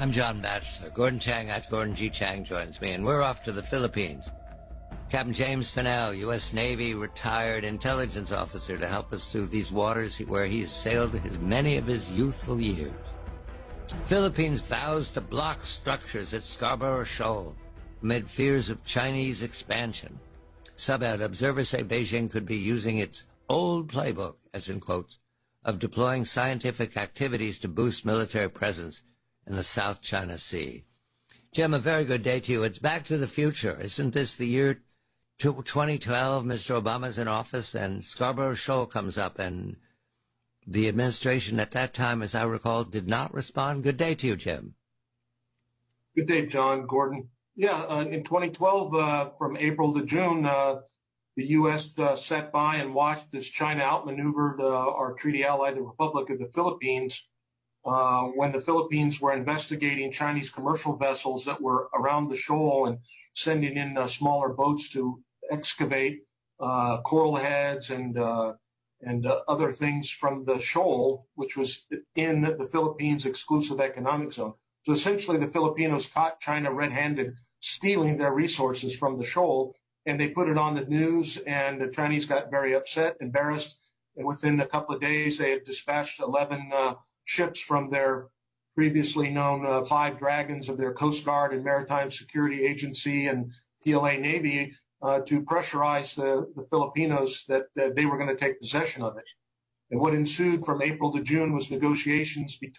I'm John Batchelor. Gordon Chang at Gordon G. Chang joins me, and we're off to the Philippines. Captain James Fennell, U.S. Navy retired intelligence officer, to help us through these waters where he has sailed many of his youthful years. Philippines vows to block structures at Scarborough Shoal amid fears of Chinese expansion. Subhead: observers say Beijing could be using its old playbook, as in quotes, of deploying scientific activities to boost military presence in the South China Sea. Jim, a very good day to you. It's Back to the Future. Isn't this the year 2012? Mr. Obama's in office, and Scarborough Shoal comes up, and the administration at that time, as I recall, did not respond. Good day to you, Jim. Good day, John. Gordon. Yeah, in 2012, from April to June, the U.S. sat by and watched as China outmaneuvered our treaty ally, the Republic of the Philippines, when the Philippines were investigating Chinese commercial vessels that were around the shoal and sending in smaller boats to excavate coral heads and other things from the shoal, which was in the Philippines' exclusive economic zone. So essentially, the Filipinos caught China red-handed stealing their resources from the shoal, and they put it on the news, and the Chinese got very upset, embarrassed, and within a couple of days, they had dispatched 11 ships from their previously known 5 dragons of their Coast Guard and Maritime Security Agency and PLA Navy to pressurize the Filipinos that they were going to take possession of it. And what ensued from April to June was negotiations between